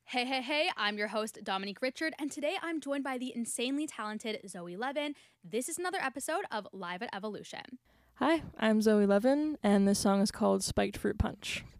Hey, hey, hey, I'm your host, Dominique Richard, and today I'm joined by the insanely talented Zoe Levin. This is another episode of Live at Evolution. Hi, I'm Zoe Levin, and this song is called Spiked Fruit Punch.